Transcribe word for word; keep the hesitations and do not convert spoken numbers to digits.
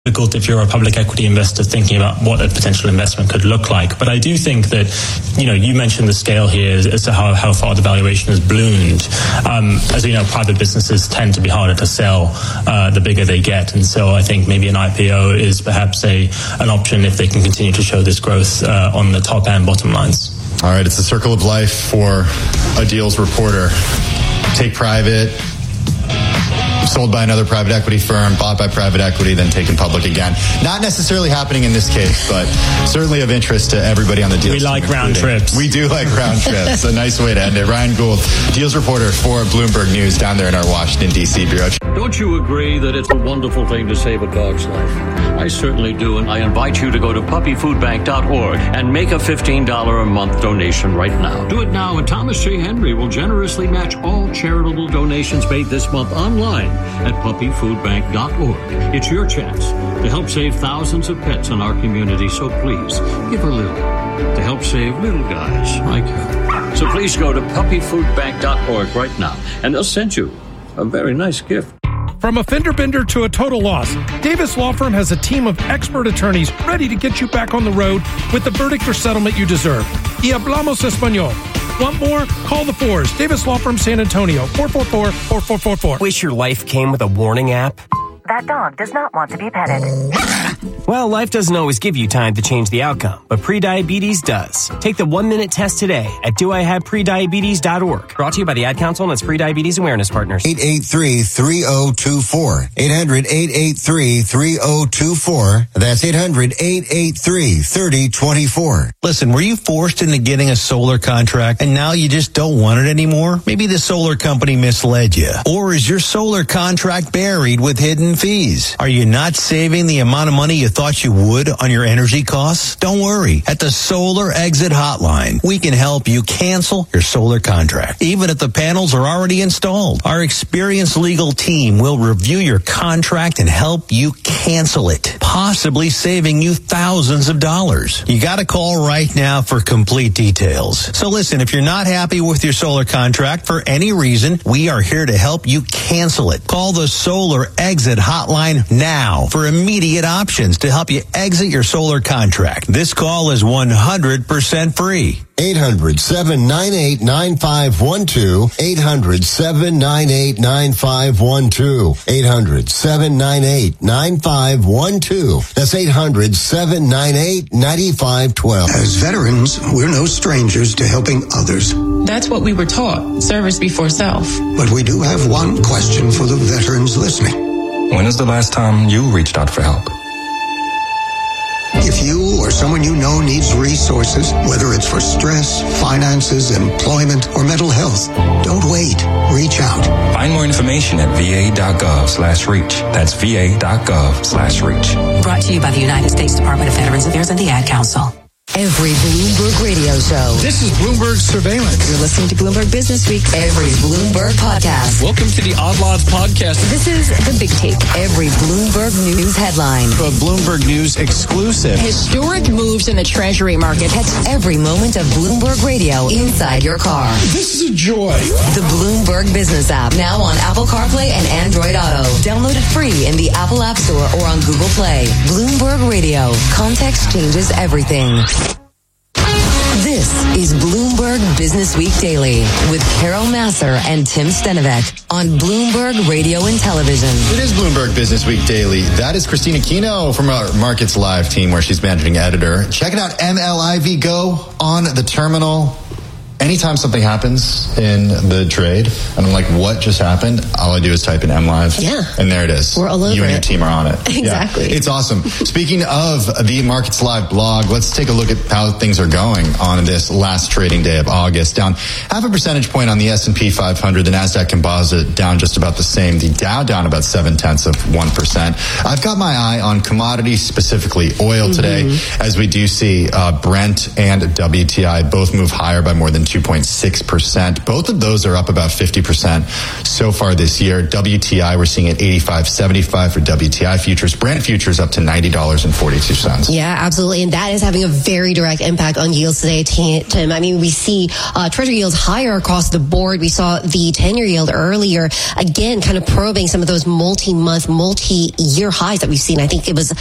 difficult if you're a public equity investor thinking about what a potential investment could look like. But I do think that, you know, you mentioned the scale here as to how, how far the valuation has ballooned. Um, as we know, private businesses tend to be harder to sell uh, the bigger they get. And so I think maybe an I P O is perhaps a an option if they can continue to show this growth uh, on the top and bottom lines. All right, it's the circle of life for a deals reporter. Take private, sold by another private equity firm, bought by private equity, then taken public again. Not necessarily happening in this case, but certainly of interest to everybody on the deals. We like team, round trips. We do like round trips. A nice way to end it. Ryan Gould, deals reporter for Bloomberg News down there in our Washington, D C bureau. Don't you agree that it's a wonderful thing to save a dog's life? I certainly do, and I invite you to go to puppy food bank dot org and make a fifteen dollars a month donation right now. Do it now, and Thomas J. Henry will generously match all charitable donations made this month online at puppy food bank dot org. It's your chance to help save thousands of pets in our community, so please give a little to help save little guys like you. So please go to puppy food bank dot org right now, and they'll send you a very nice gift. From a fender bender to a total loss, Davis Law Firm has a team of expert attorneys ready to get you back on the road with the verdict or settlement you deserve. Y hablamos español. Want more? Call the Fours. Davis Law Firm San Antonio, four four four, four four four four. Wish your life came with a warning app? That dog does not want to be petted. Well, life doesn't always give you time to change the outcome, but prediabetes does. Take the one-minute test today at do I have prediabetes dot org. Brought to you by the Ad Council and its Prediabetes Awareness Partners. eight eight three, three oh two four. eight hundred, eight eight three, three oh two four. That's eight hundred, eight eight three, three oh two four. Listen, were you forced into getting a solar contract and now you just don't want it anymore? Maybe the solar company misled you. Or is your solar contract buried with hidden fees? Are you not saving the amount of money you thought you would on your energy costs? Don't worry. At the Solar Exit Hotline, we can help you cancel your solar contract, even if the panels are already installed. Our experienced legal team will review your contract and help you cancel it, possibly saving you thousands of dollars. You got to call right now for complete details. So listen, if you're not happy with your solar contract for any reason, we are here to help you cancel it. Call the Solar Exit Hotline now for immediate options to help you exit your solar contract. This call is one hundred percent free. eight hundred, seven nine eight, nine five one two. eight hundred, seven nine eight, nine five one two. eight hundred, seven nine eight, nine five one two. That's eight hundred, seven nine eight, nine five one two. As veterans, we're no strangers to helping others. That's what we were taught, service before self. But we do have one question for the veterans listening. When is the last time you reached out for help? If you or someone you know needs resources, whether it's for stress, finances, employment, or mental health, don't wait. Reach out. Find more information at va.gov slash reach. That's va.gov slash reach. Brought to you by the United States Department of Veterans Affairs and the Ad Council. Every Bloomberg radio show. This is Bloomberg Surveillance. You're listening to Bloomberg Business Week. Every Bloomberg podcast. Welcome to the Odd Lots podcast. This is The Big Take. Every Bloomberg News headline. A Bloomberg News exclusive. Historic moves in the Treasury market. Catch every moment of Bloomberg radio inside your car. This is a joy. The Bloomberg Business app. Now on Apple CarPlay and Android Auto. Download it free in the Apple App Store or on Google Play. Bloomberg Radio. Context changes everything. This is Bloomberg Business Week Daily with Carol Massar and Tim Stenovec on Bloomberg Radio and Television. It is Bloomberg Business Week Daily. That is Christina Kino from our Markets Live team, where she's managing editor. Check it out, M L I V Go on the terminal. Anytime something happens in the trade, and I'm like, what just happened? All I do is type in MLive. Yeah. And there it is. We're all over You and it. your team are on it. Exactly. Yeah, it's awesome. Speaking of the Markets Live blog, let's take a look at how things are going on this last trading day of August. Down half a percentage point on the S and P five hundred. The NASDAQ Composite down just about the same. The Dow down about seven tenths of one percent. I've got my eye on commodities, specifically oil today, mm-hmm. as we do see uh, Brent and W T I both move higher by more than two point six percent. Both of those are up about fifty percent so far this year. W T I, we're seeing at eighty-five seventy-five for W T I futures. Brent futures up to ninety dollars and forty-two cents. Yeah, absolutely. And that is having a very direct impact on yields today, Tim. I mean, we see uh, treasury yields higher across the board. We saw the ten-year yield earlier, again, kind of probing some of those multi-month, multi-year highs that we've seen. I think it was